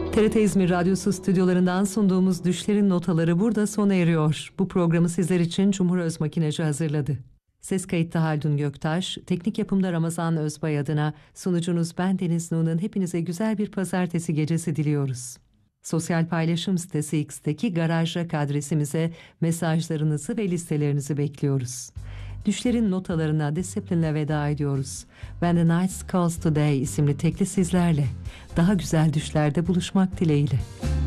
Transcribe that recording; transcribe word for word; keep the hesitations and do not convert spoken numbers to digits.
T R T İzmir Radyosu stüdyolarından sunduğumuz Düşlerin Notaları burada sona eriyor. Bu programı sizler için Cumhur Özmakineci hazırladı. Ses kayıtta Haldun Göktaş, teknik yapımda Ramazan Özbay adına sunucunuz ben Deniz Nu'nun hepinize güzel bir pazartesi gecesi diliyoruz. Sosyal paylaşım sitesi X'teki Garaj Rock adresimize mesajlarınızı ve listelerinizi bekliyoruz. Düşlerin notalarına disiplinle veda ediyoruz. When the Night Calls Today isimli tekli sizlerle daha güzel düşlerde buluşmak dileğiyle.